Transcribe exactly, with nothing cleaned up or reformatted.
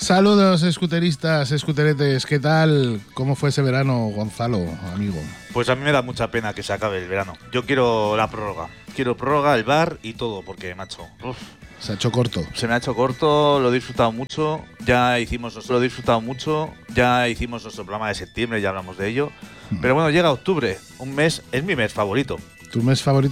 Saludos, escuteristas, escuteretes. ¿Qué tal? ¿Cómo fue ese verano, Gonzalo, amigo? Pues a mí me da mucha pena que se acabe el verano. Yo quiero la prórroga. Quiero prórroga, el bar y todo, porque, macho, uf, Se ha hecho corto. se me ha hecho corto, lo he disfrutado mucho. Ya hicimos, lo he disfrutado mucho. Ya hicimos nuestro programa de septiembre, ya hablamos de ello. Pero bueno, llega octubre, un mes, es mi mes favorito. ¿Tu mes favorito?